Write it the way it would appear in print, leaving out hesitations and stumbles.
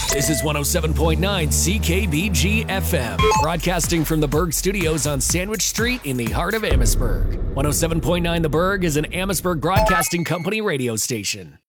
This is 107.9 CKBG FM, broadcasting from the Berg Studios on Sandwich Street in the heart of Amherstburg. 107.9 The Berg is an Amherstburg Broadcasting Company radio station.